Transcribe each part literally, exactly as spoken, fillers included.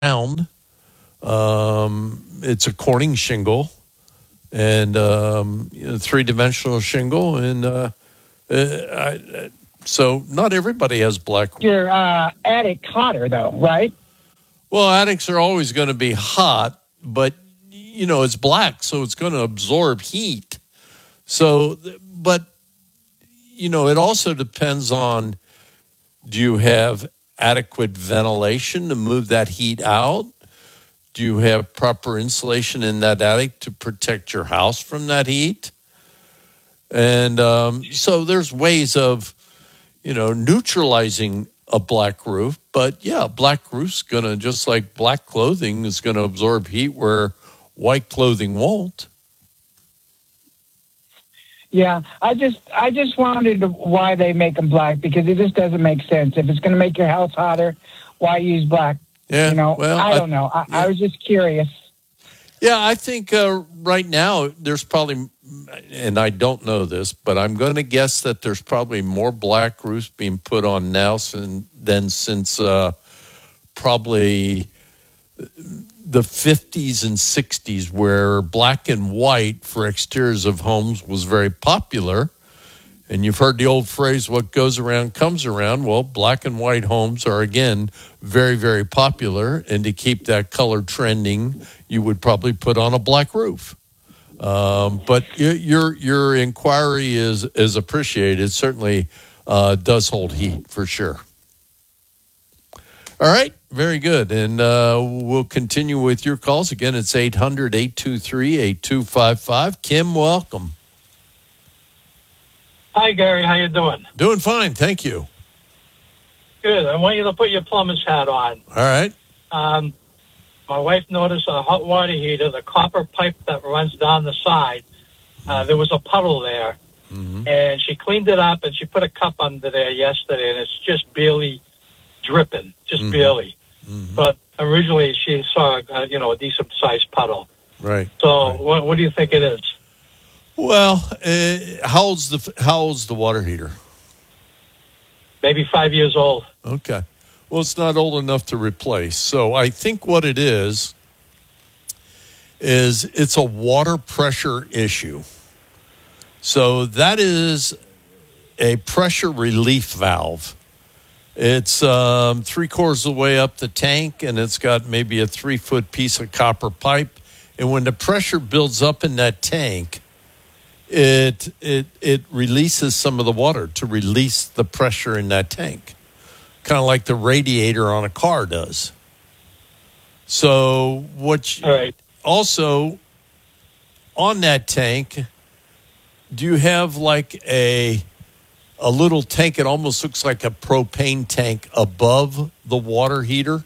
round. Um, it's a Corning shingle and um, you know, three-dimensional shingle. And uh, uh, I, so not everybody has black. Your uh, attic hotter, though, right? Well, attics are always going to be hot, but, you know, it's black, so it's going to absorb heat. So, but, you know, it also depends on, do you have adequate ventilation to move that heat out? Do you have proper insulation in that attic to protect your house from that heat? And um, so there's ways of, you know, neutralizing a black roof. But yeah, black roof's going to, just like black clothing is going to absorb heat where white clothing won't. Yeah, I just I just wondered why they make them black, because it just doesn't make sense. If it's going to make your house hotter, why use black? Yeah, you know, well, I don't I, know. I, yeah. I was just curious. Yeah, I think uh, right now there's probably, and I don't know this, but I'm going to guess that there's probably more black roofs being put on now than, than since uh, probably the fifties and sixties, where black and white for exteriors of homes was very popular. And you've heard the old phrase, what goes around comes around. Well, black and white homes are, again, very, very popular. And to keep that color trending, you would probably put on a black roof. Um, but your your inquiry is, is appreciated. It certainly uh, does hold heat, for sure. All right, very good. And uh, we'll continue with your calls. Again, it's eight hundred, eight two three, eight two five five. Kim, welcome. Hi, Gary. How you doing? Doing fine, thank you. Good. I want you to put your plumber's hat on. All right. Um, my wife noticed a hot water heater, the copper pipe that runs down the side. Uh, there was a puddle there, mm-hmm. and she cleaned it up, and she put a cup under there yesterday, and it's just barely dripping, just mm-hmm. barely. Mm-hmm. But originally, she saw, uh, you know, a decent-sized puddle. Right. So, right. What, what do you think it is? Well, uh, how old's the how old's the water heater? Maybe five years old. Okay. Well, it's not old enough to replace. So I think what it is is it's a water pressure issue. So that is a pressure relief valve. It's um, three quarters of the way up the tank, and it's got maybe a three-foot piece of copper pipe. And when the pressure builds up in that tank, It it it releases some of the water to release the pressure in that tank, kind of like the radiator on a car does. So what? You, All right. Also, on that tank, do you have like a a little tank? It almost looks like a propane tank above the water heater.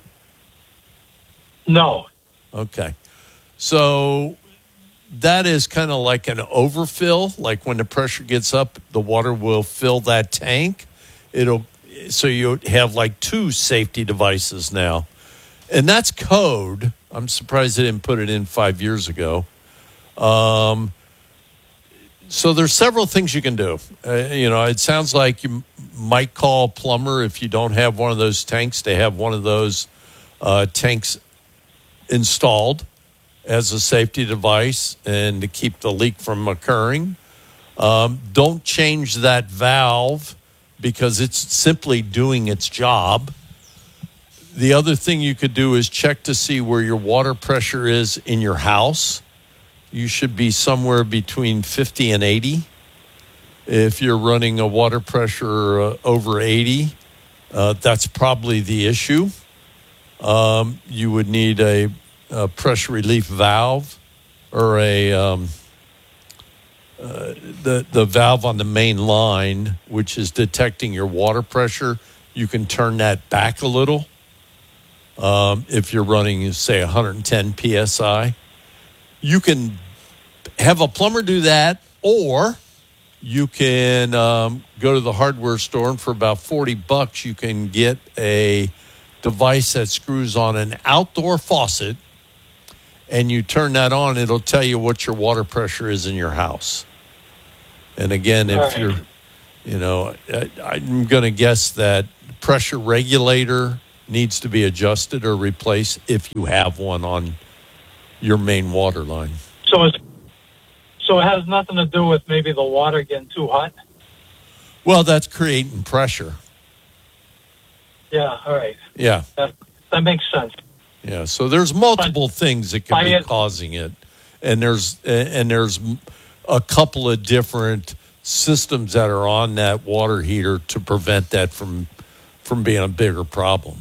No. Okay, so that is kind of like an overfill. Like when the pressure gets up, the water will fill that tank. It'll so you have like two safety devices now, and that's code. I'm surprised they didn't put it in five years ago. Um, so there's several things you can do. Uh, you know, it sounds like you might call a plumber if you don't have one of those tanks. They have one of those uh, tanks installed as a safety device and to keep the leak from occurring. Um, don't change that valve because it's simply doing its job. The other thing you could do is check to see where your water pressure is in your house. You should be somewhere between fifty and eighty. If you're running a water pressure uh, over eighty, uh, that's probably the issue. Um, you would need a A pressure relief valve or a um, uh, the the valve on the main line, which is detecting your water pressure. You can turn that back a little um, if you're running, say, one hundred ten P S I. You can have a plumber do that, or you can um, go to the hardware store, and for about forty bucks, you can get a device that screws on an outdoor faucet. And you turn that on, it'll tell you what your water pressure is in your house. And again, if right. you're, you know, I, I'm going to guess that pressure regulator needs to be adjusted or replaced if you have one on your main water line. So it's, so it has nothing to do with maybe the water getting too hot? Well, that's creating pressure. Yeah, all right. Yeah. That, that makes sense. Yeah, so there's multiple things that can I- be causing it. And there's and there's a couple of different systems that are on that water heater to prevent that from from being a bigger problem.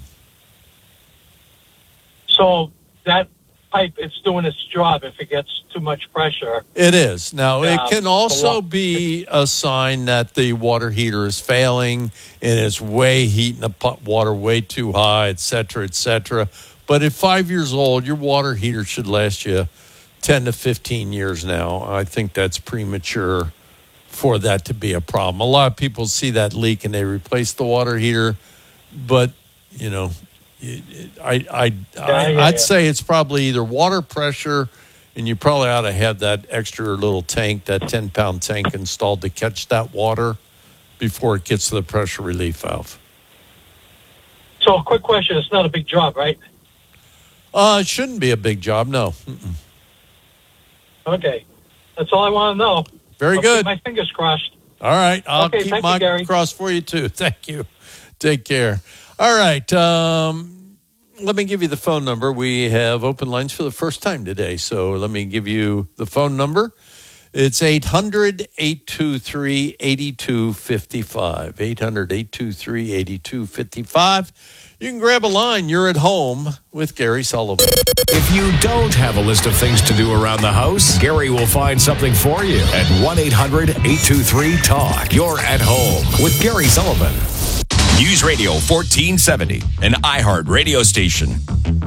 So that pipe, it's doing its job if it gets too much pressure. It is. Now, it Um, can the also wa- be a sign that the water heater is failing and it's way heating the pu- water way too high, et cetera, et cetera. But at five years old, your water heater should last you ten to fifteen years now. I think that's premature for that to be a problem. A lot of people see that leak and they replace the water heater, but, you know, it, it, I, I, I, yeah, I'd yeah. say it's probably either water pressure, and you probably ought to have that extra little tank, that ten-pound tank installed to catch that water before it gets to the pressure relief valve. So a quick question. It's not a big job, right? Uh, it shouldn't be a big job, no. Mm-mm. Okay. That's all I want to know. Very I'll good. keep my fingers crossed. All right. I'll Okay, keep thank you, my Gary. cross for you, too. Thank you. Take care. All right. Um, let me give you the phone number. We have open lines for the first time today. So let me give you the phone number. It's eight hundred, eight two three, eight two five five. eight hundred, eight two three, eight two five five. You can grab a line. You're at home with Gary Sullivan. If you don't have a list of things to do around the house, Gary will find something for you at one eight hundred, eight two three, talk. You're at home with Gary Sullivan. News Radio fourteen seventy, an iHeart radio station.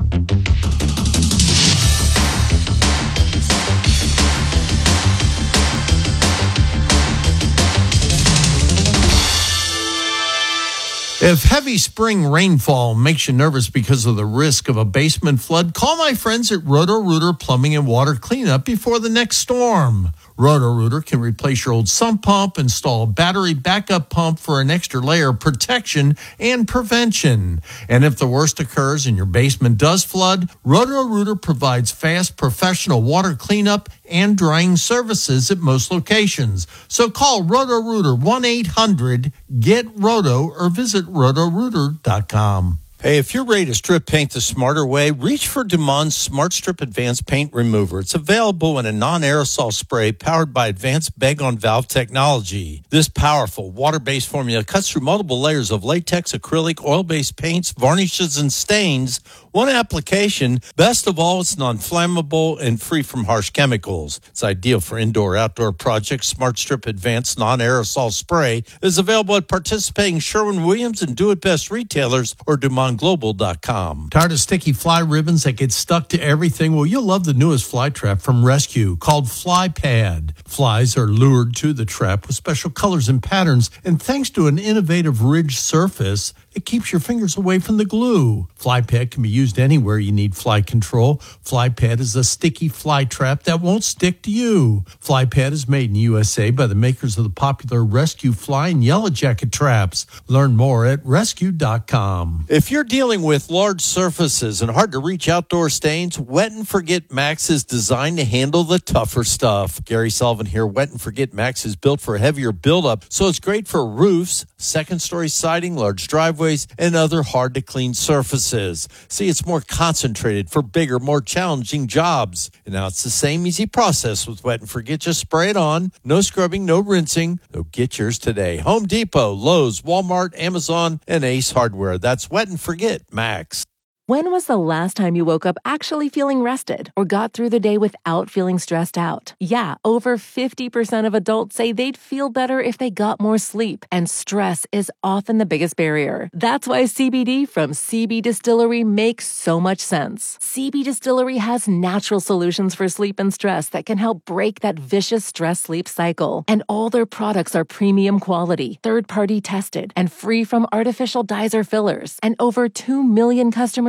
If heavy spring rainfall makes you nervous because of the risk of a basement flood, call my friends at Roto-Rooter Plumbing and Water Cleanup before the next storm. Roto-Rooter can replace your old sump pump, install a battery backup pump for an extra layer of protection and prevention. And if the worst occurs and your basement does flood, Roto-Rooter provides fast professional water cleanup and drying services at most locations. So call Roto-Rooter one eight hundred, get roto or visit roto rooter dot com. Hey, if you're ready to strip paint the smarter way, reach for Dumont Smart Strip Advanced Paint Remover. It's available in a non-aerosol spray powered by advanced bag-on-valve technology. This powerful water-based formula cuts through multiple layers of latex, acrylic, oil-based paints, varnishes, and stains. One application. Best of all, it's non-flammable and free from harsh chemicals. It's ideal for indoor-outdoor projects. Smart Strip Advanced Non-Aerosol Spray is available at participating Sherwin-Williams and Do It Best retailers or Dumont Global dot com. Tired of sticky fly ribbons that get stuck to everything? Well, you'll love the newest fly trap from Rescue called Fly Pad. Flies are lured to the trap with special colors and patterns, and thanks to an innovative ridged surface, it keeps your fingers away from the glue. Fly Pad can be used anywhere you need fly control. Fly Pad is a sticky fly trap that won't stick to you. Fly Pad is made in U S A by the makers of the popular Rescue Fly and Yellow Jacket traps. Learn more at rescue dot com. If you're dealing with large surfaces and hard-to-reach outdoor stains, Wet and Forget Max is designed to handle the tougher stuff. Gary Sullivan here. Wet and Forget Max is built for a heavier buildup, so it's great for roofs, second-story siding, large driveways, and other hard-to-clean surfaces. See, it's more concentrated for bigger, more challenging jobs. And now it's the same easy process with Wet and Forget. Just spray it on. No scrubbing, no rinsing. So get yours today. Home Depot, Lowe's, Walmart, Amazon, and Ace Hardware. That's Wet and Forget Max. When was the last time you woke up actually feeling rested or got through the day without feeling stressed out? Yeah, over fifty percent of adults say they'd feel better if they got more sleep, and stress is often the biggest barrier. That's why C B D from C B Distillery makes so much sense. C B Distillery has natural solutions for sleep and stress that can help break that vicious stress-sleep cycle. And all their products are premium quality, third-party tested, and free from artificial dyes or fillers. And over two million customers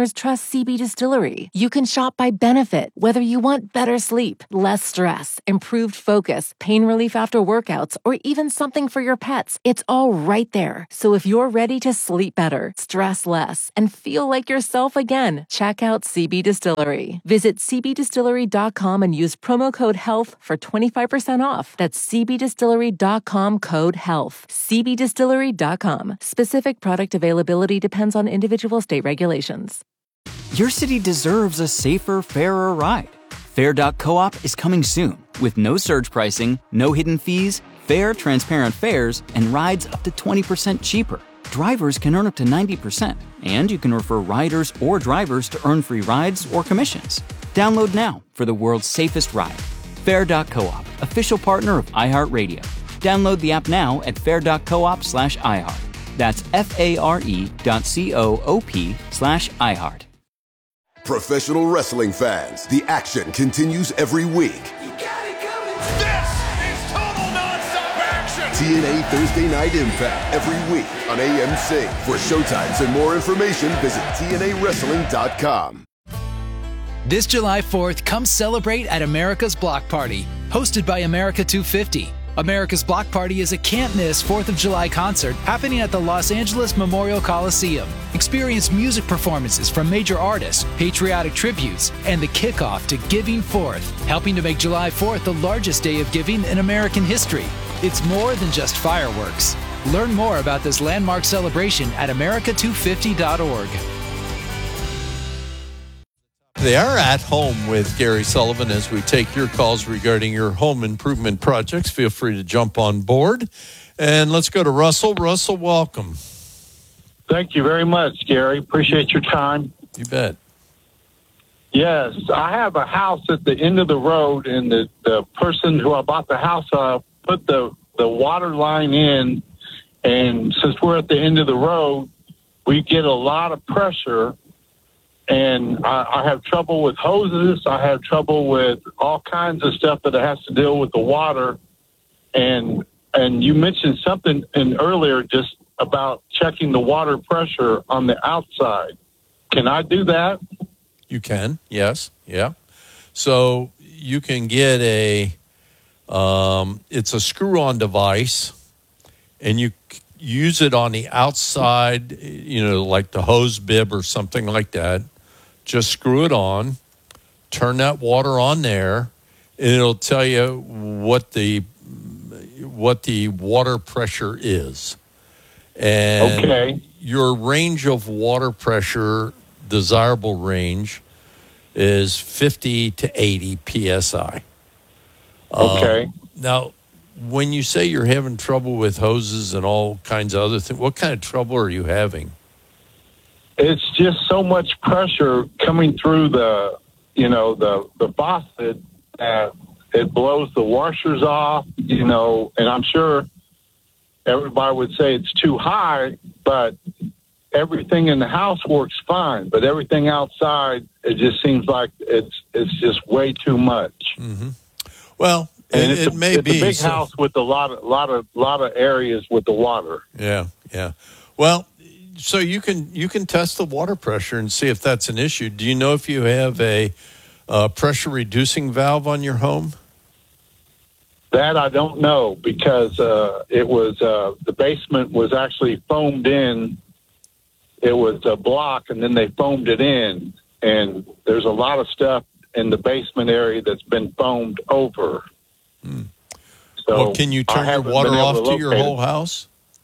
customers trust C B Distillery. You can shop by benefit, whether you want better sleep, less stress, improved focus, pain relief after workouts, or even something for your pets. It's all right there. So if you're ready to sleep better, stress less, and feel like yourself again, check out C B Distillery. Visit c b distillery dot com and use promo code HEALTH for twenty-five percent off. That's c b distillery dot com code HEALTH. c b distillery dot com. Specific product availability depends on individual state regulations. Your city deserves a safer, fairer ride. Fair dot coop is coming soon with no surge pricing, no hidden fees, fair, transparent fares, and rides up to twenty percent cheaper. Drivers can earn up to ninety percent, and you can refer riders or drivers to earn free rides or commissions. Download now for the world's safest ride. Fair dot coop, official partner of iHeartRadio. Download the app now at fair dot coop slash iHeart. That's F-A-R-E dot C-O-O-P slash iHeart. Professional wrestling fans, the action continues every week. You got it coming. This is total nonstop action. T N A Thursday Night Impact every week on A M C. For showtimes and more information, visit T N A wrestling dot com. This July fourth, come celebrate at America's Block Party, hosted by America two fifty. America's Block Party is a can't-miss fourth of July concert happening at the Los Angeles Memorial Coliseum. Experience music performances from major artists, patriotic tributes, and the kickoff to Giving Fourth, helping to make July fourth the largest day of giving in American history. It's more than just fireworks. Learn more about this landmark celebration at america two fifty dot org. They are at home with Gary Sullivan as we take your calls regarding your home improvement projects. Feel free to jump on board. And let's go to Russell. Russell, welcome. Thank you very much, Gary. Appreciate your time. You bet. Yes, I have a house at the end of the road, and the, the person who I bought the house of put the, the water line in, and since we're at the end of the road, we get a lot of pressure. And I, I have trouble with hoses. I have trouble with all kinds of stuff that has to deal with the water. And and you mentioned something in earlier just about checking the water pressure on the outside. Can I do that? You can, yes, yeah. So you can get a, um, it's a screw-on device, and you c- use it on the outside, you know, like the hose bib or something like that. Just screw it on, turn that water on there, and it'll tell you what the what the water pressure is. And okay. Your range of water pressure, desirable range, is fifty to eighty P S I. Okay. Um, now, when you say you're having trouble with hoses and all kinds of other things, what kind of trouble are you having? It's just so much pressure coming through the, you know, the, the faucet that it blows the washers off, you know, and I'm sure everybody would say it's too high, but everything in the house works fine, but everything outside, it just seems like it's it's just way too much. Mm-hmm. Well, and it, it's it a, may it's be a big so. house with a lot of lot of lot of areas with the water. Yeah, yeah. Well, so you can you can test the water pressure and see if that's an issue. Do you know if you have a uh, pressure reducing valve on your home? That I don't know because uh, it was uh, the basement was actually foamed in. It was a block, and then they foamed it in. And there's a lot of stuff in the basement area that's been foamed over. Hmm. So well, can you turn your water off to, to your whole house?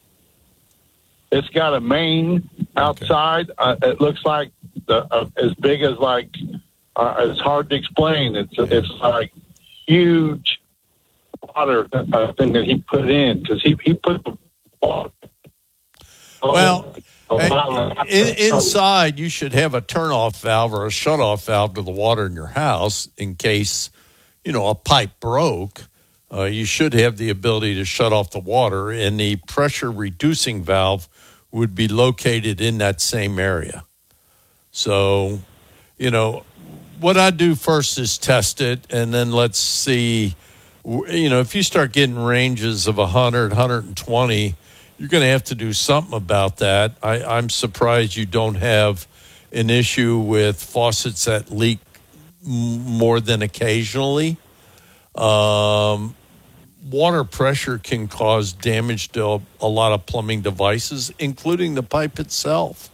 It's got a main outside. Okay. Uh, it looks like the, uh, as big as like uh, it's hard to explain. It's yeah. it's like huge water uh, thing that he put in because he he put the water. Well, in, inside you should have a turn-off valve or a shut-off valve to the water in your house in case you know a pipe broke. Uh, you should have the ability to shut off the water, and the pressure reducing valve would be located in that same area. So, you know, what I do first is test it, and then let's see, you know, if you start getting ranges of one hundred, one hundred twenty, you're going to have to do something about that. I, I'm surprised you don't have an issue with faucets that leak m- more than occasionally. Um, water pressure can cause damage to a lot of plumbing devices, including the pipe itself.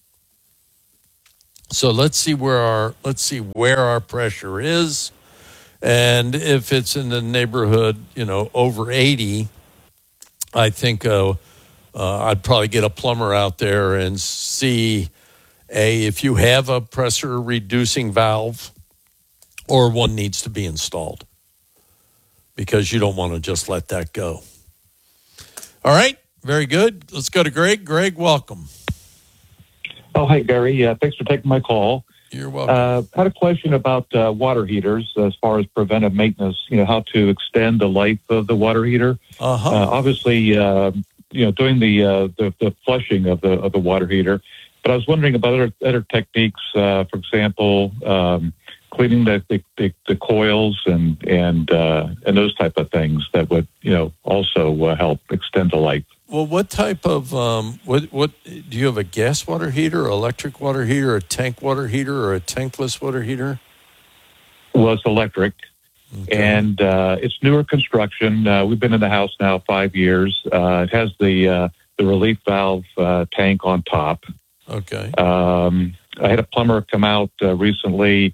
So let's see where our let's see where our pressure is, and if it's in the neighborhood, you know, over eighty, I think uh, uh, I'd probably get a plumber out there and see a if you have a pressure reducing valve, or one needs to be installed, because you don't want to just let that go. All right, very good. Let's go to Greg. Greg, welcome. Oh, hi, Gary. Uh, thanks for taking my call. You're welcome. Uh, I had a question about uh, water heaters as far as preventive maintenance, you know, how to extend the life of the water heater. Uh-huh. Uh, obviously, uh, you know, doing the, uh, the the flushing of the of the water heater. But I was wondering about other, other techniques, uh, for example, um, cleaning the, the, the, the coils and and uh, and those type of things that would, you know, also uh, help extend the life. Well, what type of um, what what do you have? A gas water heater, electric water heater, a tank water heater, or a tankless water heater? Well, it's electric, okay. and uh, it's newer construction. Uh, we've been in the house now five years. Uh, it has the uh, the relief valve uh, tank on top. Okay. Um, I had a plumber come out uh, recently.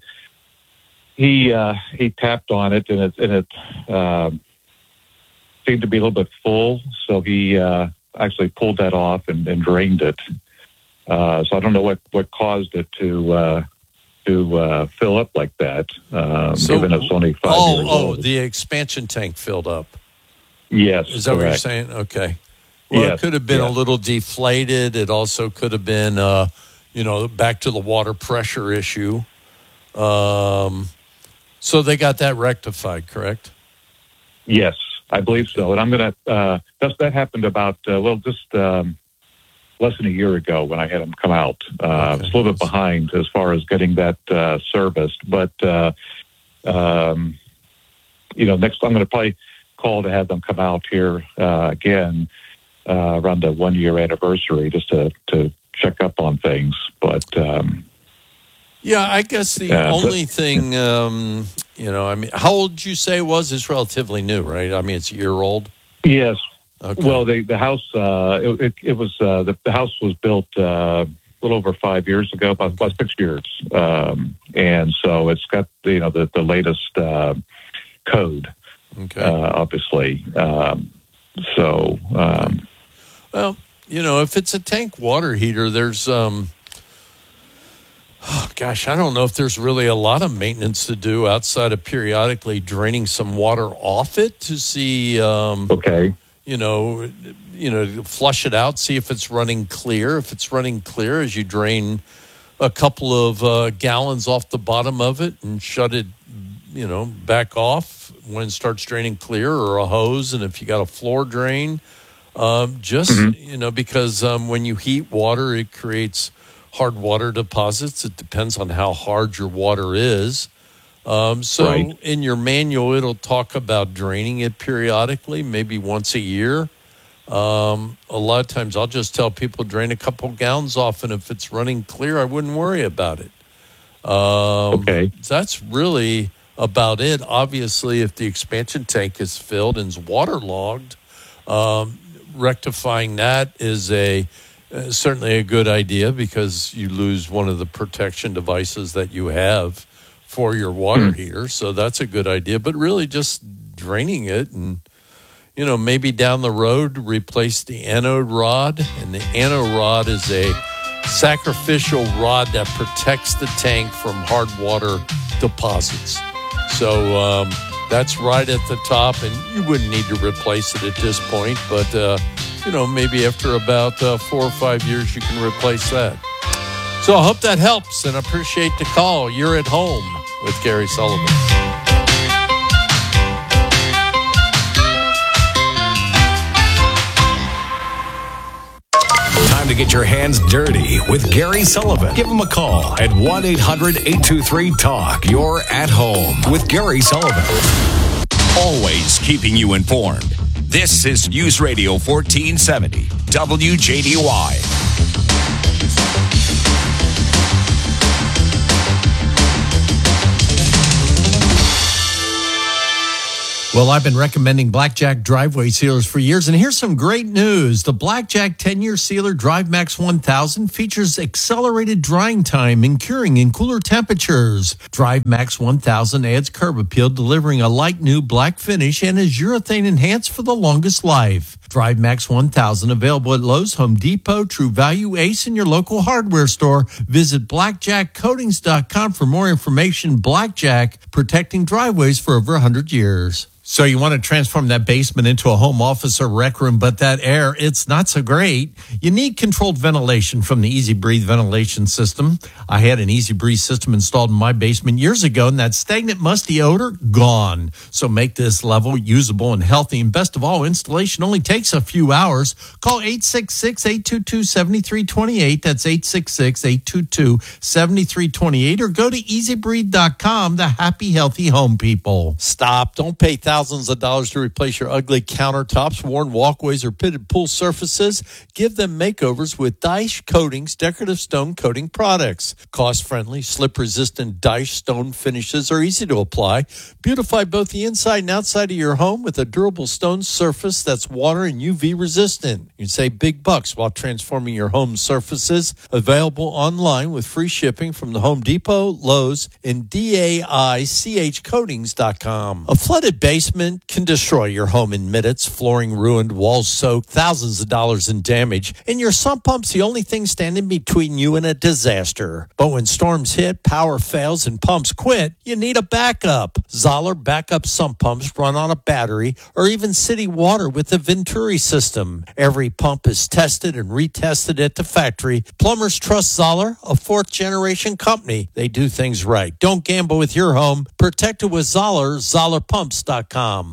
He uh, he tapped on it, and it and it. Uh, seemed to be a little bit full, so he uh, actually pulled that off and, and drained it. Uh, so I don't know what, what caused it to uh, to uh, fill up like that, um, so, given it's only five oh, years oh, old. the expansion tank filled up. Yes, is that correct. what you're saying? Okay. Well, yes, it could have been yes. a little deflated. It also could have been, uh, you know, back to the water pressure issue. Um, so they got that rectified, correct? Yes. I believe so, and I'm going to. Uh, that that happened about uh, well, just um, less than a year ago when I had him come out. Uh, Okay. I was a little bit behind as far as getting that uh, serviced, but uh, um, you know, next I'm going to probably call to have them come out here uh, again uh, around the one year anniversary just to to check up on things. But um, yeah, I guess the yeah, only but, thing, um, you know, I mean, how old did you say it was? It's relatively new, right? I mean, it's a year old. Yes. Okay. Well, the the house uh, it, it, it was uh, the, the house was built uh, a little over five years ago, about, about six years, um, and so it's got you know the the latest uh, code, okay. uh, obviously. Um, so, um, well, you know, if it's a tank water heater, there's. Um, Oh, gosh, I don't know if there's really a lot of maintenance to do outside of periodically draining some water off it to see, um, okay, you know, you know, flush it out, see if it's running clear. If it's running clear, as you drain a couple of uh, gallons off the bottom of it and shut it, you know, back off when it starts draining clear, or a hose. And if you got a floor drain, um, just, mm-hmm. you know, because um, when you heat water, it creates hard water deposits. It depends on how hard your water is. Um, so right. in your manual, it'll talk about draining it periodically, maybe once a year. Um, a lot of times I'll just tell people drain a couple gallons off, and if it's running clear, I wouldn't worry about it. Um, okay. That's really about it. Obviously, if the expansion tank is filled and is waterlogged, um, rectifying that is a Uh, certainly a good idea, because you lose one of the protection devices that you have for your water mm. heater. So that's a good idea. But really just draining it, and, you know, maybe down the road replace the anode rod. And the anode rod is a sacrificial rod that protects the tank from hard water deposits. So um, that's right at the top, and you wouldn't need to replace it at this point, but uh, you know, maybe after about uh, four or five years, you can replace that. So I hope that helps, and I appreciate the call. You're at home with Gary Sullivan. Time to get your hands dirty with Gary Sullivan. Give him a call at one eight hundred eight two three talk. You're at home with Gary Sullivan. Always keeping you informed. This is News Radio fourteen seventy, W J D Y. Well, I've been recommending Blackjack driveway sealers for years, and here's some great news. The Blackjack ten-year sealer DriveMax one thousand features accelerated drying time and curing in cooler temperatures. DriveMax one thousand adds curb appeal, delivering a light new black finish, and is urethane enhanced for the longest life. DriveMax one thousand available at Lowe's, Home Depot, True Value, Ace, and your local hardware store. Visit blackjack coatings dot com for more information. Blackjack, protecting driveways for over one hundred years. So you want to transform that basement into a home office or rec room, but that air, it's not so great. You need controlled ventilation from the Easy Breathe ventilation system. I had an Easy Breathe system installed in my basement years ago, and that stagnant, musty odor, gone. So make this level usable and healthy. And best of all, installation only takes a few hours. Call eight six six, eight two two, seven three two eight. That's eight six six, eight two two, seven three two eight. Or go to easy breathe dot com, the happy, healthy home people. Stop. Don't pay thousands of dollars to replace your ugly countertops, worn walkways, or pitted pool surfaces. Give them makeovers with Daesh Coatings decorative stone coating products. Cost-friendly, slip-resistant Daesh stone finishes are easy to apply. Beautify both the inside and outside of your home with a durable stone surface that's water and U V resistant. You can save big bucks while transforming your home surfaces. Available online with free shipping from the Home Depot, Lowe's, and D A I C H coatings dot com. A flooded basement can destroy your home in minutes. Flooring ruined, walls soaked, thousands of dollars in damage, and your sump pump's the only thing standing between you and a disaster. But when storms hit, power fails, and pumps quit, you need a backup. Zoller backup sump pumps run on a battery or even city water with the Venturi system. Every pump is tested and retested at the factory. Plumbers trust Zoller, a fourth-generation company. They do things right. Don't gamble with your home. Protect it with Zoller, zoller pumps dot com.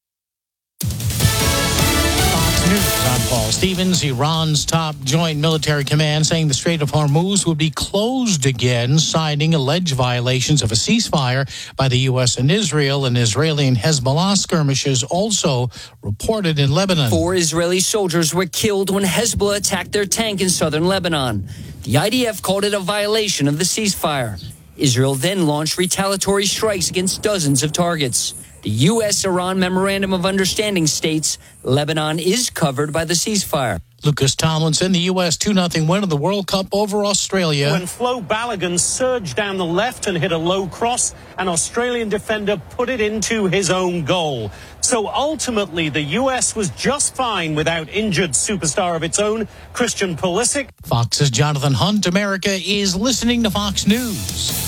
Fox News, I'm Paul Stevens. Iran's top joint military command saying the Strait of Hormuz will be closed again, citing alleged violations of a ceasefire by the U S and Israel, and Israeli and Hezbollah skirmishes also reported in Lebanon. Four Israeli soldiers were killed when Hezbollah attacked their tank in southern Lebanon. The I D F called it a violation of the ceasefire. Israel then launched retaliatory strikes against dozens of targets. The U S-Iran Memorandum of Understanding states Lebanon is covered by the ceasefire. Lucas Tomlinson, the U S two nothing win of the World Cup over Australia. When Flo Balogun surged down the left and hit a low cross, an Australian defender put it into his own goal. So ultimately, the U S was just fine without injured superstar of its own, Christian Pulisic. Fox's Jonathan Hunt. America is listening to Fox News.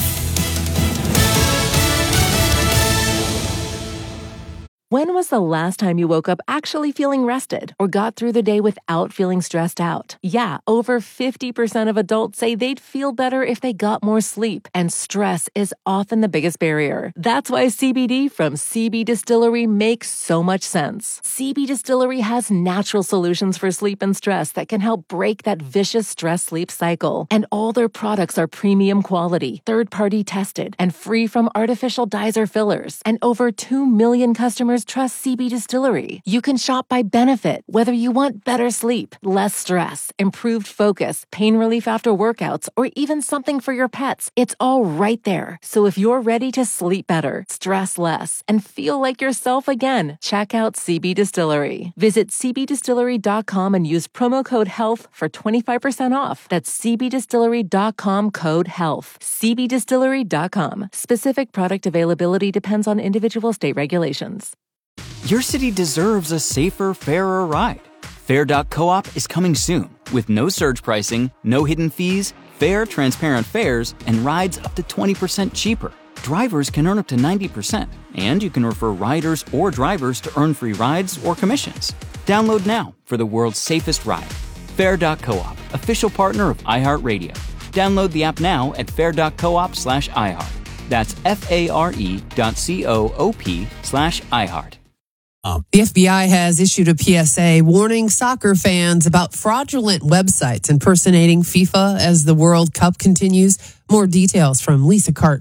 When was the last time you woke up actually feeling rested or got through the day without feeling stressed out? Yeah, over fifty percent of adults say they'd feel better if they got more sleep, and stress is often the biggest barrier. That's why C B D from C B Distillery makes so much sense. C B Distillery has natural solutions for sleep and stress that can help break that vicious stress-sleep cycle. And all their products are premium quality, third-party tested, and free from artificial dyes or fillers. And over two million customers trust C B Distillery. You can shop by benefit, whether you want better sleep, less stress, improved focus, pain relief after workouts, or even something for your pets. It's all right there. So if you're ready to sleep better, stress less, and feel like yourself again, check out C B Distillery. Visit c b distillery dot com and use promo code HEALTH for twenty-five percent off. That's c b distillery dot com code HEALTH. c b distillery dot com. Specific product availability depends on individual state regulations. Your city deserves a safer, fairer ride. Fair dot coop is coming soon with no surge pricing, no hidden fees, fair, transparent fares, and rides up to twenty percent cheaper. Drivers can earn up to ninety percent, and you can refer riders or drivers to earn free rides or commissions. Download now for the world's safest ride. Fair dot coop, official partner of iHeartRadio. Download the app now at fair dot coop slash iHeart. That's F-A-R-E dot C-O-O-P slash iHeart. Um, the F B I has issued a P S A warning soccer fans about fraudulent websites impersonating FIFA as the World Cup continues. More details from Lisa Carton.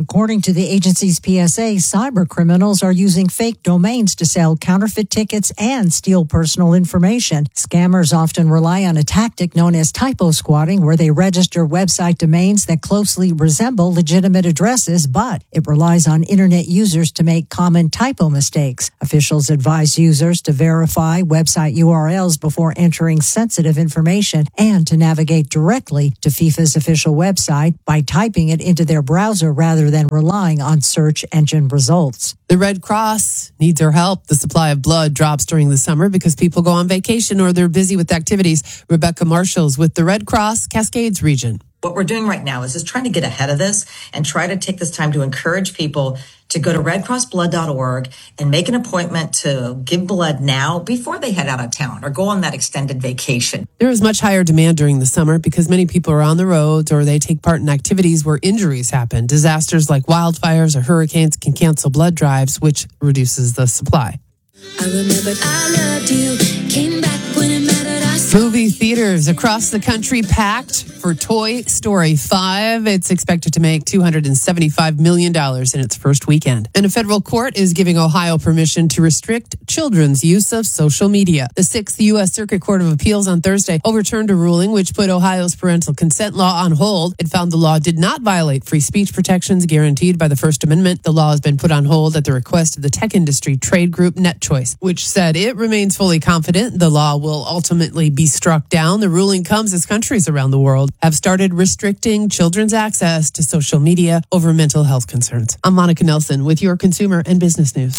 According to the agency's P S A, cyber criminals are using fake domains to sell counterfeit tickets and steal personal information. Scammers often rely on a tactic known as typo squatting, where they register website domains that closely resemble legitimate addresses, but it relies on internet users to make common typo mistakes. Officials advise users to verify website U R Ls before entering sensitive information and to navigate directly to FIFA's official website by typing it into their browser rather than relying on search engine results. The Red Cross needs our help. The supply of blood drops during the summer because people go on vacation or they're busy with activities. Rebecca Marshall's with the Red Cross Cascades region. What we're doing right now is just trying to get ahead of this and try to take this time to encourage people to go to red cross blood dot org and make an appointment to give blood now before they head out of town or go on that extended vacation. There is much higher demand during the summer because many people are on the roads or they take part in activities where injuries happen. Disasters like wildfires or hurricanes can cancel blood drives, which reduces the supply. I remembered I loved you, came back when it mattered. Movie theaters across the country packed for Toy Story five. It's expected to make two hundred seventy-five million dollars in its first weekend. And a federal court is giving Ohio permission to restrict children's use of social media. The Sixth U S Circuit Court of Appeals on Thursday overturned a ruling which put Ohio's parental consent law on hold. It found the law did not violate free speech protections guaranteed by the First Amendment. The law has been put on hold at the request of the tech industry trade group NetChoice, which said it remains fully confident the law will ultimately be struck down. The ruling comes as countries around the world have started restricting children's access to social media over mental health concerns. I'm Monica Nelson with your consumer and business news.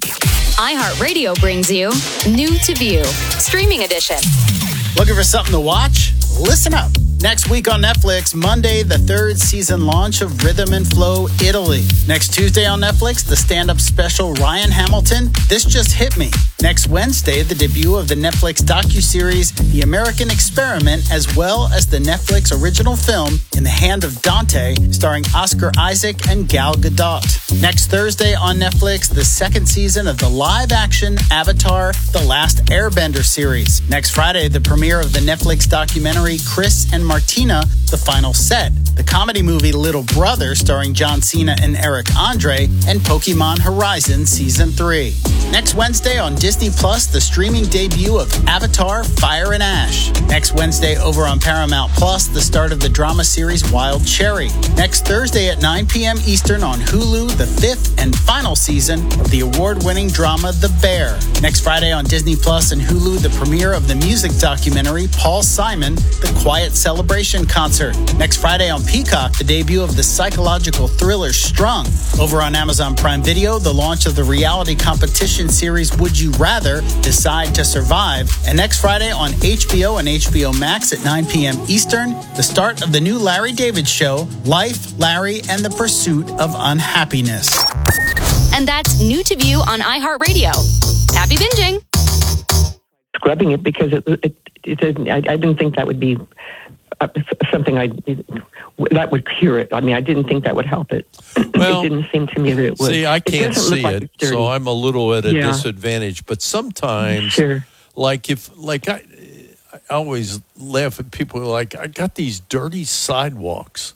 iHeartRadio brings you New to View, Streaming Edition. Looking for something to watch? Listen up. Next week on Netflix, Monday, the third season launch of Rhythm and Flow Italy. Next Tuesday on Netflix, the stand-up special Ryan Hamilton, This Just Hit Me. Next Wednesday, the debut of the Netflix docuseries The American Experiment, as well as the Netflix original film In the Hand of Dante, starring Oscar Isaac and Gal Gadot. Next Thursday on Netflix, the second season of the live-action Avatar The Last Airbender series. Next Friday, the premiere of the Netflix documentary Chris and Martina, The Final Set, the comedy movie Little Brother starring John Cena and Eric Andre, and Pokemon Horizon Season three. Next Wednesday on Disney Plus, the streaming debut of Avatar Fire and Ash. Next Wednesday over on Paramount Plus, the start of the drama series Wild Cherry. Next Thursday at nine p.m. Eastern on Hulu, the fifth and final season of the award-winning drama The Bear. Next Friday on Disney Plus and Hulu, the premiere of the music documentary Paul Simon, The Quiet Celebration Concert. Next Friday on Peacock, the debut of the psychological thriller Strung. Over on Amazon Prime Video, the launch of the reality competition series Would You Rather? Decide to Survive. And next Friday on H B O and H B O Max at nine p.m. Eastern, the start of the new Larry David show, Life, Larry, and the Pursuit of Unhappiness. And that's New to View on iHeartRadio. Happy binging. Scrubbing it because it, it, it didn't, I, I didn't think that would be uh, something I that would cure it. I mean, I didn't think that would help it. Well, it didn't seem to me that it would. See, I can't it see like it, so I'm a little at a yeah. disadvantage. But sometimes, sure. like if, like I, I always laugh at people who are like, I got these dirty sidewalks,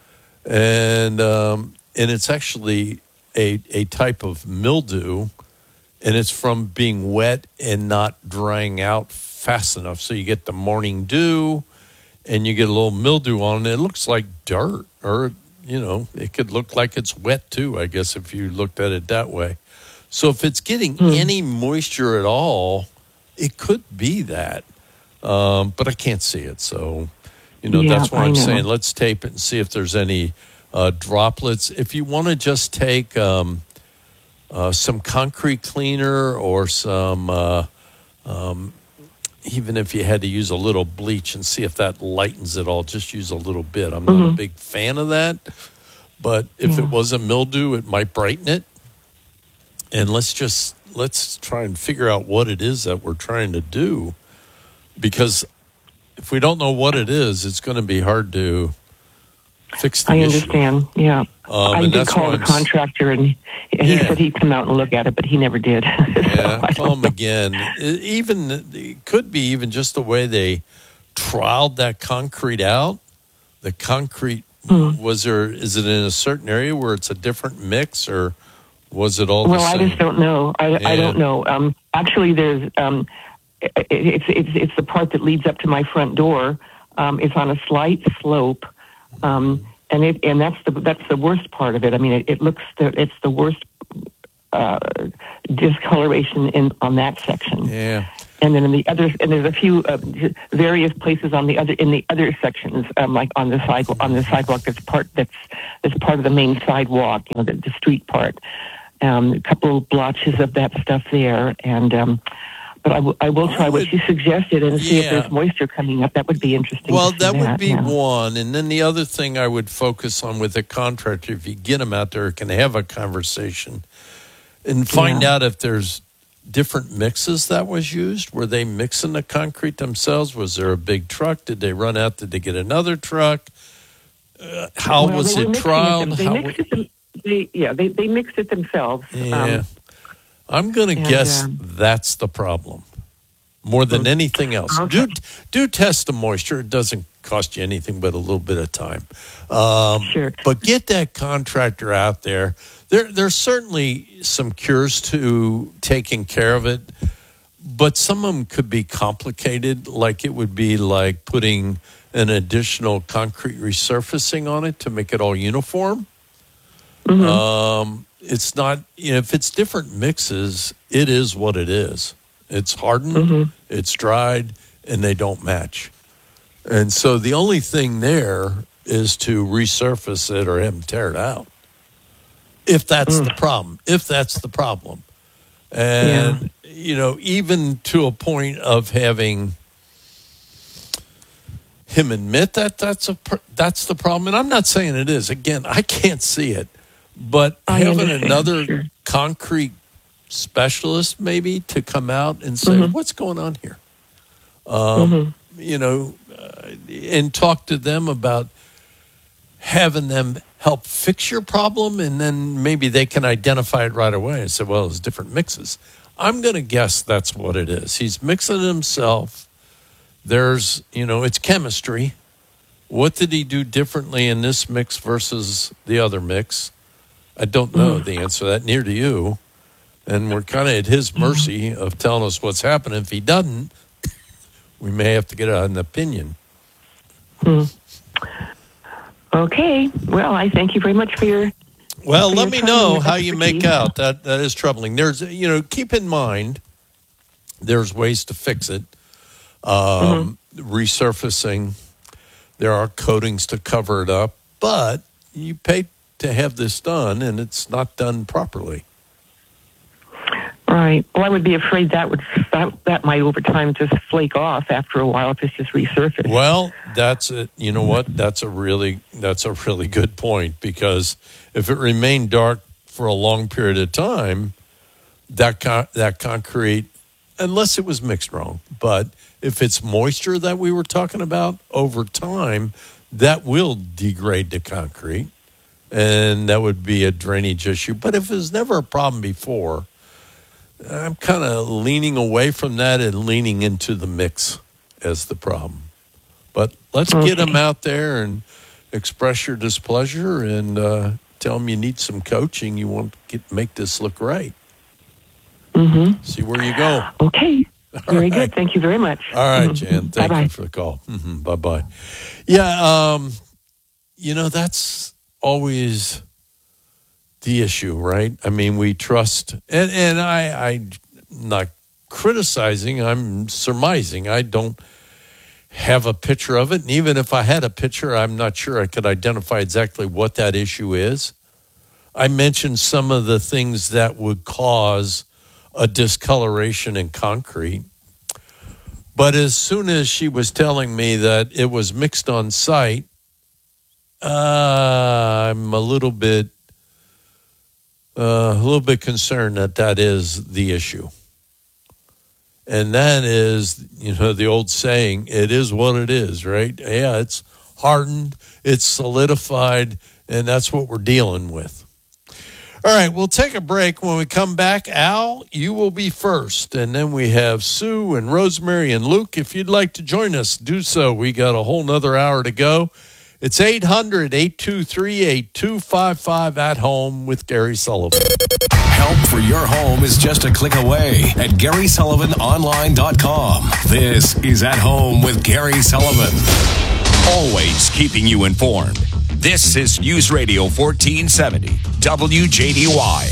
and um, and it's actually a a type of mildew. And it's from being wet and not drying out fast enough. So you get the morning dew and you get a little mildew on it. It looks like dirt, or, you know, it could look like it's wet too, I guess, if you looked at it that way. So if it's getting hmm. any moisture at all, it could be that. Um, but I can't see it. So, you know, yeah, that's why I I'm know. saying let's tape it and see if there's any uh, droplets. If you want to just take... Um, Uh, some concrete cleaner or some, uh, um, even if you had to use a little bleach and see if that lightens it all, just use a little bit. I'm not Mm-hmm. a big fan of that, but if Yeah. it was a mildew, it might brighten it. And let's just, let's try and figure out what it is that we're trying to do, because if we don't know what it is, it's going to be hard to fix the I issue. understand, yeah. Um, I and did that's call why the I'm s- contractor, and he Yeah. said he'd come out and look at it, but he never did. Yeah, call them again. It, even it could be even just the way they troweled that concrete out. The concrete Hmm. Was there? Is it in a certain area where it's a different mix, or was it all? Well, the I same? just don't know. I, Yeah. I don't know. Um, actually, there's um, it, it's it's it's the part that leads up to my front door. Um, it's on a slight slope, um, and it and that's the that's the worst part of it. I mean, it, it looks the, it's the worst uh, discoloration in on that section. Yeah. And then in the other, and there's a few uh, various places on the other in the other sections, um, like on the side on the sidewalk. That's part that's that's part of the main sidewalk, you know, the, the street part. Um, a couple of blotches of that stuff there, and um, but I, w- I will try what you suggested and see yeah. if there's moisture coming up. That would be interesting. Well, to see that would that be yeah. one. And then the other thing I would focus on with a contractor, if you get them out there, can have a conversation and find Yeah. out if there's different mixes that was used. Were they mixing the concrete themselves? Was there a big truck? Did they run out? Did they get another truck? Uh, how Well, was they were it mixing trialed? They How mixed it them, they, yeah, they, they mixed it themselves. Yeah. Um, I'm going to and, guess um, that's the problem more than anything else. Okay. Do do test the moisture. It doesn't cost you anything but a little bit of time. Um, sure. But get that contractor out there. There, there's certainly some cures to taking care of it, but some of them could be complicated. Like it would be like putting an additional concrete resurfacing on it to make it all uniform. Mm-hmm. Um, it's not, you know, if it's different mixes, it is what it is. It's hardened, Mm-hmm. it's dried, and they don't match. And so the only thing there is to resurface it or have them tear it out. If that's the problem, if that's the problem. And, you know, even to a point of having him admit that that's a pr- that's the problem. And I'm not saying it is. Again, I can't see it. But I having understand, another sure. concrete specialist maybe to come out and say, Mhm. what's going on here? Um, Mhm. You know, uh, and talk to them about having them help fix your problem, and then maybe they can identify it right away and say, well, it's different mixes. I'm going to guess that's what it is. He's mixing it himself. There's, you know, it's chemistry. What did he do differently in this mix versus the other mix? I don't know the answer to that, near to you. And we're kind of at his mercy of telling us what's happening. If he doesn't, we may have to get an opinion. Hmm. Okay. Well, I thank you very much for your. Well, for let your me time know and your how you make expertise. out. That that is troubling. There's, you know, keep in mind, there's ways to fix it. Um, Resurfacing. There are coatings to cover it up, but you pay to have this done, and it's not done properly. Right. Well, I would be afraid that would that, that might over time just flake off after a while if it's just resurfaced. Well, that's it. You know what? That's a really that's a really good point, because if it remained dark for a long period of time, that con- that concrete, unless it was mixed wrong, but if it's moisture that we were talking about over time, that will degrade the concrete, and that would be a drainage issue. But if it was never a problem before, I'm kind of leaning away from that and leaning into the mix as the problem. But let's Okay. get them out there and express your displeasure and uh, tell them you need some coaching. You want to get, make this look right. Mm-hmm. See where you go. Okay. All Very right. good. Thank you very much. All right, Mhm. Jan. Thank Bye-bye. you for the call. Mm-hmm. Bye-bye. Yeah, um, you know, that's always the issue, right? I mean, we trust, and, and I, I'm not criticizing, I'm surmising. I don't have a picture of it, and even if I had a picture, I'm not sure I could identify exactly what that issue is. I mentioned some of the things that would cause a discoloration in concrete. But as soon as she was telling me that it was mixed on site, uh, I'm a little bit, uh, a little bit concerned that that is the issue. And that is, you know, the old saying, it is what it is, right? Yeah, it's hardened, it's solidified, and that's what we're dealing with. All right, we'll take a break. When we come back, Al, you will be first. And then we have Sue and Rosemary and Luke. If you'd like to join us, do so. We got a whole nother hour to go. It's eight hundred, eight two three, eight two five five at home with Gary Sullivan. Help for your home is just a click away at Gary Sullivan Online dot com. This is At Home with Gary Sullivan. Always keeping you informed. This is News Radio fourteen seventy, W J D Y.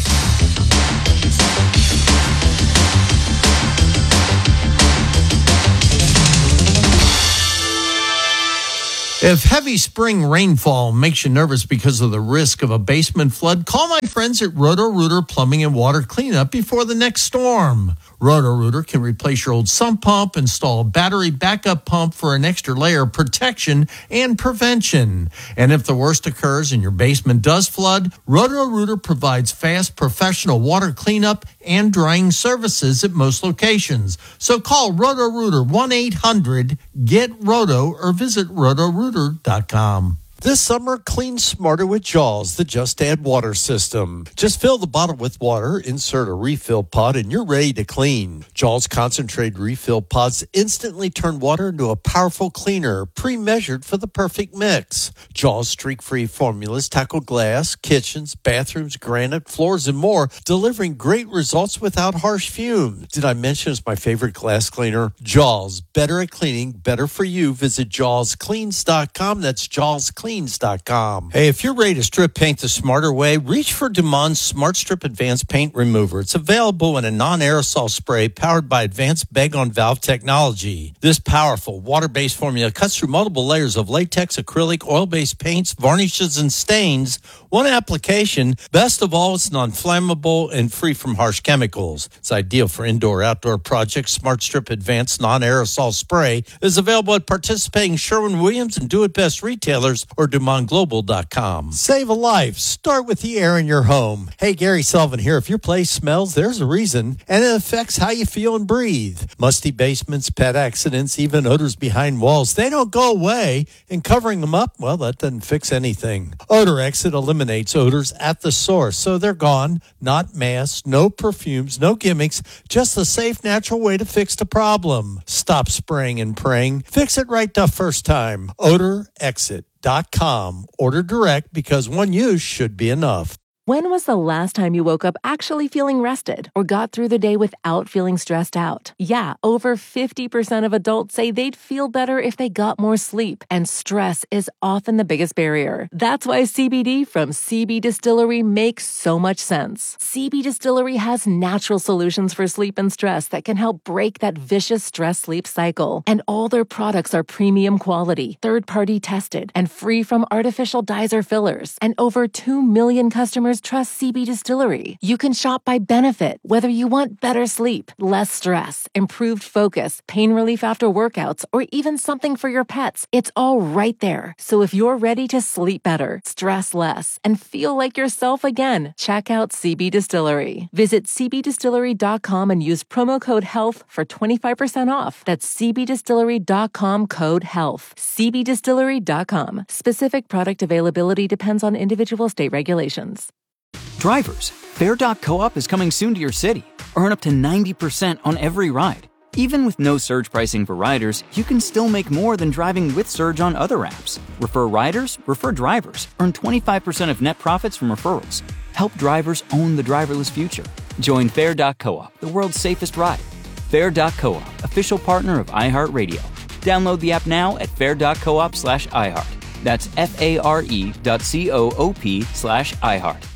If heavy spring rainfall makes you nervous because of the risk of a basement flood, call my friends at Roto-Rooter Plumbing and Water Cleanup before the next storm. Roto-Rooter can replace your old sump pump, install a battery backup pump for an extra layer of protection and prevention. And if the worst occurs and your basement does flood, Roto-Rooter provides fast professional water cleanup and drying services at most locations. So call Roto-Rooter one eight hundred get roto or visit roto rooter dot com. This summer, clean smarter with Jaws, the Just Add Water system. Just fill the bottle with water, insert a refill pod, and you're ready to clean. Jaws concentrated refill pods instantly turn water into a powerful cleaner, pre-measured for the perfect mix. Jaws streak-free formulas tackle glass, kitchens, bathrooms, granite, floors, and more, delivering great results without harsh fumes. Did I mention it's my favorite glass cleaner? Jaws, better at cleaning, better for you. Visit jaws cleans dot com. That's Jaws Cleans dot com. Hey, if you're ready to strip paint the smarter way, reach for Dumont Smart Strip Advanced Paint Remover. It's available in a non-aerosol spray powered by advanced bag-on-valve technology. This powerful water-based formula cuts through multiple layers of latex, acrylic, oil-based paints, varnishes, and stains. One application. Best of all, it's non-flammable and free from harsh chemicals. It's ideal for indoor-outdoor projects. Smart Strip Advanced Non-Aerosol Spray is available at participating Sherwin-Williams and Do It Best retailers or Dumont Global dot com. Save a life. Start with the air in your home. Hey, Gary Sullivan here. If your place smells, there's a reason, and it affects how you feel and breathe. Musty basements, pet accidents, even odors behind walls, they don't go away, and covering them up, well, that doesn't fix anything. Odor Exit eliminates odors at the source, so they're gone. Not masks, no perfumes, no gimmicks, just a safe, natural way to fix the problem. Stop spraying and praying. Fix it right the first time. Odor Exit. Dot com. Order direct because one use should be enough. When was the last time you woke up actually feeling rested or got through the day without feeling stressed out? Yeah, over fifty percent of adults say they'd feel better if they got more sleep, and stress is often the biggest barrier. That's why C B D from C B Distillery makes so much sense. C B Distillery has natural solutions for sleep and stress that can help break that vicious stress-sleep cycle. And all their products are premium quality, third-party tested, and free from artificial dyes or fillers. And over two million customers trust C B Distillery. You can shop by benefit, whether you want better sleep, less stress, improved focus, pain relief after workouts, or even something for your pets. It's all right there. So if you're ready to sleep better, stress less, and feel like yourself again, check out C B Distillery. Visit c b distillery dot com and use promo code HEALTH for twenty-five percent off. That's c b distillery dot com code HEALTH. c b distillery dot com. Specific product availability depends on individual state regulations. Drivers, Fare dot coop is coming soon to your city. Earn up to ninety percent on every ride. Even with no surge pricing for riders, you can still make more than driving with Surge on other apps. Refer riders, refer drivers. Earn twenty-five percent of net profits from referrals. Help drivers own the driverless future. Join Fare dot coop, the world's safest ride. Fare dot coop, official partner of iHeartRadio. Download the app now at fare dot coop slash iHeart. That's F-A-R-E dot C-O-O-P slash iHeart.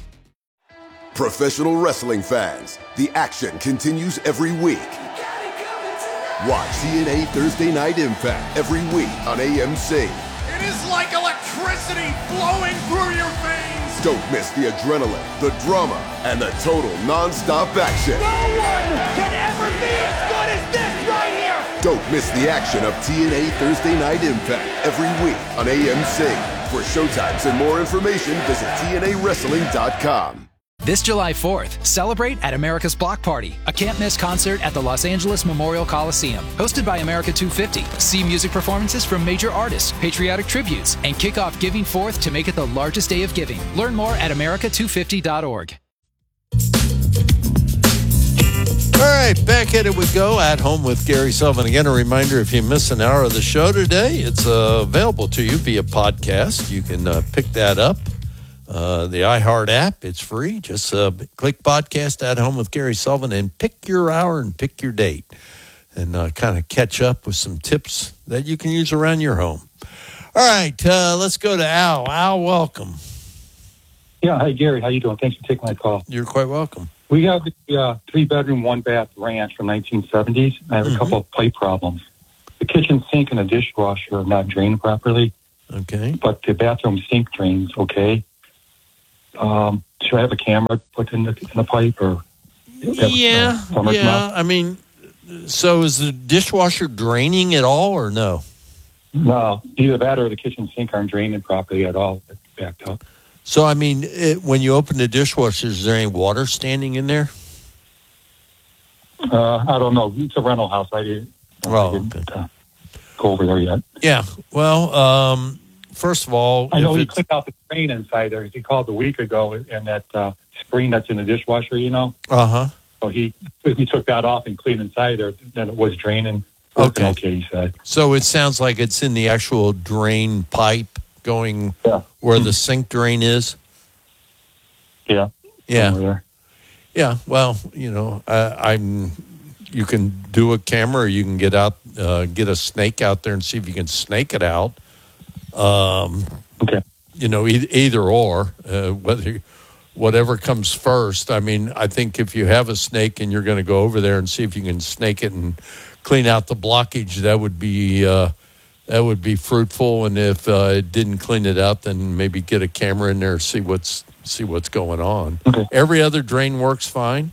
Professional wrestling fans, the action continues every week. Watch T N A Thursday Night Impact every week on A M C. It is like electricity flowing through your veins. Don't miss the adrenaline, the drama, and the total non-stop action. No one can ever be as good as this right here. Don't miss the action of T N A Thursday Night Impact every week on A M C. For showtimes and more information, visit T N A wrestling dot com. This July fourth, celebrate at America's Block Party, a can't-miss concert at the Los Angeles Memorial Coliseum. Hosted by America two fifty. See music performances from major artists, patriotic tributes, and kick off Giving Fourth to make it the largest day of giving. Learn more at america two fifty dot org. All right, back at it we go. At Home with Gary Sullivan. Again, a reminder, if you miss an hour of the show today, it's uh, available to you via podcast. You can uh, pick that up. Uh, the iHeart app, it's free. Just uh, click podcast At Home with Gary Sullivan and pick your hour and pick your date. And uh, kind of catch up with some tips that you can use around your home. All right, uh, let's go to Al. Al, welcome. Yeah, hi, Gary. How you doing? Thanks for taking my call. You're quite welcome. We have the uh, three-bedroom, one-bath ranch from nineteen seventies. I have mm-hmm. a couple of pipe problems. The kitchen sink and the dishwasher are not drained properly. Okay. But the bathroom sink drains okay. Um, should I have a camera put in the, in the pipe? Or Yeah, uh, yeah. I mean, so is the dishwasher draining at all or no? No, either that or the kitchen sink aren't draining properly at all. It's backed up. So, I mean, it, when you open the dishwasher, is there any water standing in there? Uh, I don't know. It's a rental house. I didn't, oh, I didn't uh, go over there yet. Yeah. Well, um, first of all, I know he cleaned out the screen inside there. He called a week ago, and that uh, screen that's in the dishwasher, you know. Uh huh. So he he took that off and cleaned inside there. Then it was draining. Okay. Okay, he said. So it sounds like it's in the actual drain pipe going yeah. where the sink drain is. Yeah. Yeah. Yeah. Well, you know, I, I'm. You can do a camera, or you can get out, uh, get a snake out there and see if you can snake it out. Um, okay. You know, e- either or, uh, whether whatever comes first. I mean, I think if you have a snake and you're going to go over there and see if you can snake it and clean out the blockage, that would be uh, that would be fruitful. And if uh, it didn't clean it out, then maybe get a camera in there and see what's see what's going on. Okay. Every other drain works fine.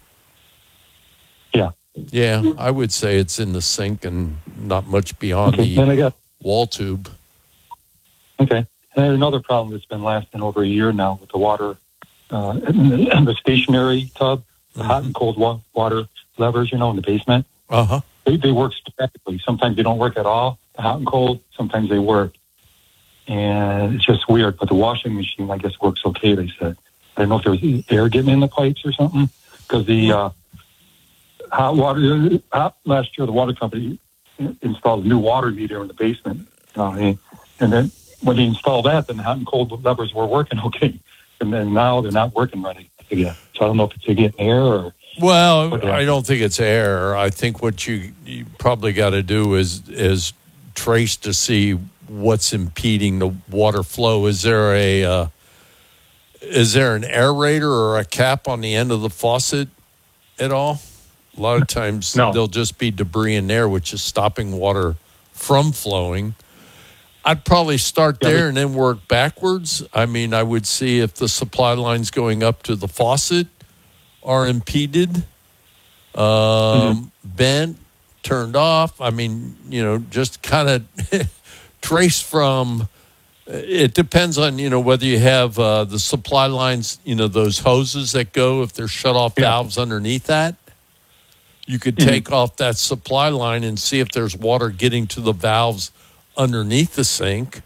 Yeah. Yeah, I would say it's in the sink and not much beyond okay. the Then I got, wall tube. Okay. And then another problem that's been lasting over a year now with the water, uh, in the, in the stationary tub, the mm-hmm. hot and cold wa- water levers, you know, in the basement. Uh-huh. They, they work sporadically. Sometimes they don't work at all, the hot and cold. Sometimes they work. And it's just weird. But the washing machine, I guess, works okay, they said. I don't know if there was air getting in the pipes or something. Because the uh, hot water, hot, last year, the water company installed a new water meter in the basement. Uh, and then when they installed that, then the hot and cold levers were working okay. And then now they're not working right again. So I don't know if it's getting air or... Well, I don't think it's air. I think what you, you probably got to do is is trace to see what's impeding the water flow. Is there a uh, is there an aerator or a cap on the end of the faucet at all? A lot of times no. There'll just be debris in there, which is stopping water from flowing. I'd probably start there yeah, and then work backwards. I mean, I would see if the supply line's going up to the faucet are impeded, um, mm-hmm. bent, turned off. I mean, you know, just kind of trace from, it depends on, you know, whether you have uh, the supply lines, you know, those hoses that go, if there's shut-off yeah. valves underneath that, you could mm-hmm. take off that supply line and see if there's water getting to the valves underneath the sink.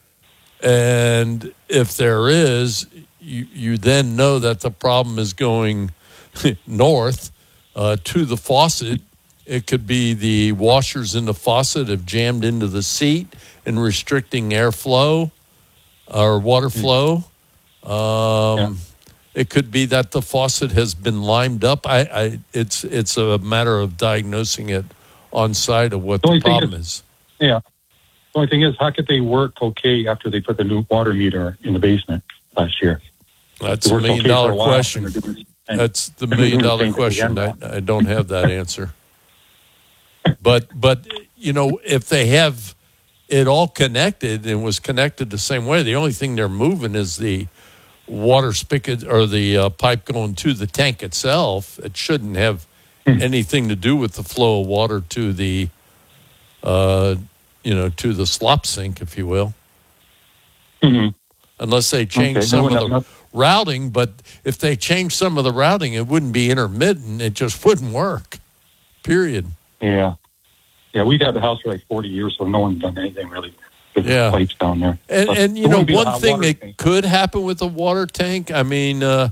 And if there is, you, you then know that the problem is going north uh, to the faucet. It could be the washers in the faucet have jammed into the seat and restricting airflow or water flow. Um, yeah. It could be that the faucet has been limed up. I, I it's it's a matter of diagnosing it on site of what the, the problem is, is. Yeah. The only thing is, how could they work okay after they put the new water meter in the basement last year? That's a million dollar question. That's the million dollar question. I, I don't have that answer. But, but you know, if they have it all connected and was connected the same way, the only thing they're moving is the water spigot or the uh, pipe going to the tank itself. It shouldn't have anything to do with the flow of water to the, uh, you know, to the slop sink, if you will. Mm-hmm. Unless they change okay. some no, of the no. routing, but if they change some of the routing, it wouldn't be intermittent. It just wouldn't work, period. Yeah. Yeah, we've had the house for like forty years, so no one's done anything really with yeah. the pipes down there. And, but and you know, one thing that tank. could happen with a water tank, I mean, uh,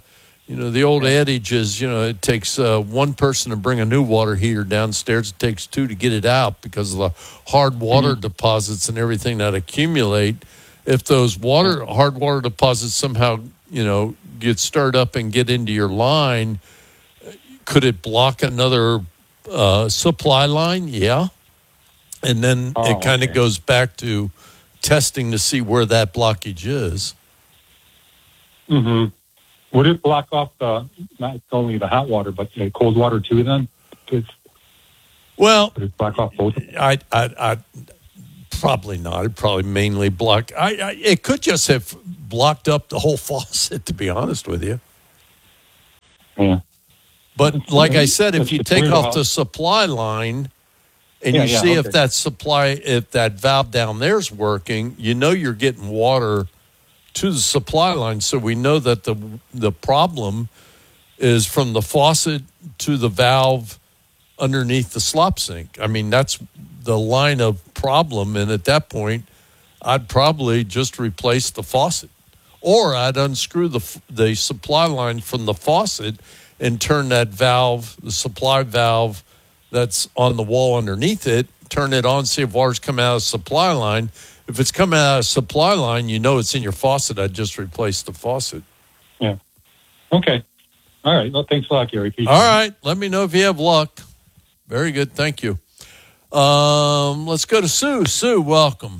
You know, the old adage is, you know, it takes uh, one person to bring a new water heater downstairs. It takes two to get it out because of the hard water mm-hmm. deposits and everything that accumulate. If those water hard water deposits somehow, you know, get stirred up and get into your line, could it block another uh, supply line? Yeah. And then Oh, it kind of okay. goes back to testing to see where that blockage is. Mm-hmm. Would it block off the, not only the hot water, but the cold water too then? It's, Well, would it block off both? I, I, I probably not. It probably mainly block. I, I, it could just have blocked up the whole faucet, to be honest with you. Yeah. But like I said, if It's- you it's take weird off how- the supply line and Yeah, you yeah, see okay. if that supply, if that valve down there's working, you know you're getting water to the supply line. So we know that the the problem is from the faucet to the valve underneath the slop sink. I mean, that's the line of problem. And at that point, I'd probably just replace the faucet. Or I'd unscrew the the supply line from the faucet and turn that valve, the supply valve that's on the wall underneath it, turn it on, see if water's coming out of the supply line. If it's coming out of the supply line, you know it's in your faucet. I'd just replace the faucet. Yeah. Okay. All right. Well, thanks a lot, Gary. Appreciate All it. right. Let me know if you have luck. Very good. Thank you. Um, let's go to Sue. Sue, welcome.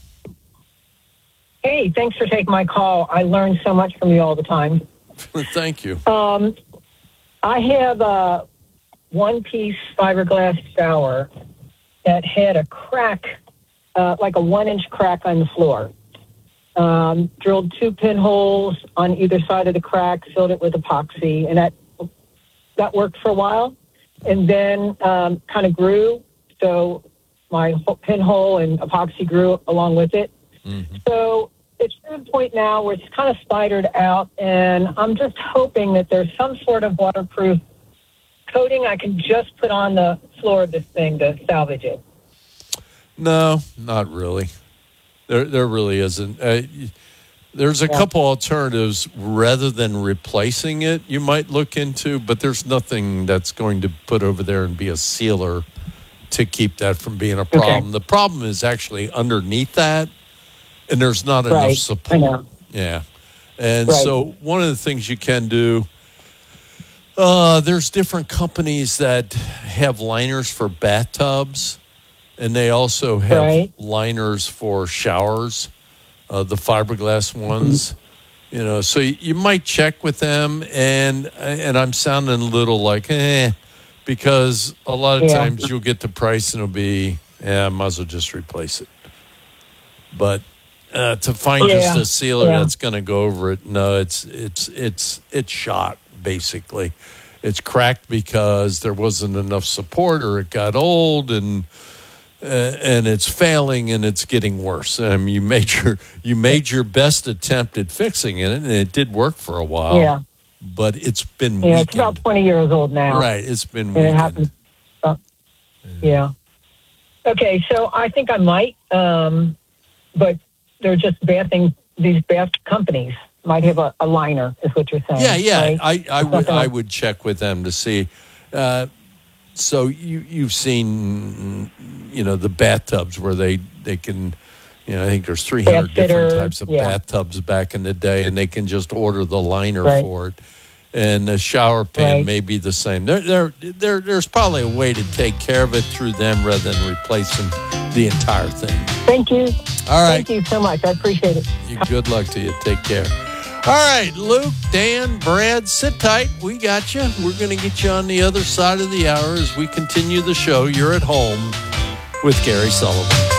Hey, thanks for taking my call. I learn so much from you all the time. Thank you. Um, I have a one-piece fiberglass shower that had a crack, uh, like a one-inch crack on the floor. Um, drilled two pinholes on either side of the crack, filled it with epoxy, and that that worked for a while. And then um, kind of grew, so my ho- pinhole and epoxy grew along with it. Mm-hmm. So it's to the point now where it's kind of spidered out, and I'm just hoping that there's some sort of waterproof coating I can just put on the floor of this thing to salvage it. No, not really. There, there really isn't. Uh, there's a Yeah. couple alternatives rather than replacing it you might look into, but there's nothing that's going to put over there and be a sealer to keep that from being a problem. The problem is actually underneath that, and there's not enough Right. support. I know. Yeah. And Right. so one of the things you can do, uh, there's different companies that have liners for bathtubs, and they also have Right. liners for showers, uh, the fiberglass ones. You know, so you, you might check with them, and and I'm sounding a little like, eh, because a lot of Yeah. times you'll get the price and it'll be, yeah, I might as well just replace it. But uh, to find Yeah. just a sealer Yeah. that's going to go over it, no, it's it's it's it's shot basically. It's cracked because there wasn't enough support, or it got old, and uh, and it's failing, and it's getting worse. I mean, you made your you made your best attempt at fixing it, and it did work for a while. Yeah. But it's been Yeah, it's weakened. about twenty years old now. Right, it's been And it weakened. happened. Uh, yeah. Okay, so I think I might, um, but they're just bad things. These bad companies might have a, a liner, is what you're saying. Yeah, yeah. right? I, I would Something I like- would check with them to see. Uh, so you you've seen, you know, the bathtubs where they they can, you know, I think there's three hundred Bath different fitter, types of yeah. bathtubs back in the day, and they can just order the liner Right. for it. And the shower pan Right. may be the same. There, there, there, there's probably a way to take care of it through them rather than replacing the entire thing. Thank you. All right. Thank you so much. I appreciate it. You, good luck to you. Take care. All right, Luke, Dan, Brad, sit tight. We got you. We're going to get you on the other side of the hour as we continue the show. You're at home with Gary Sullivan.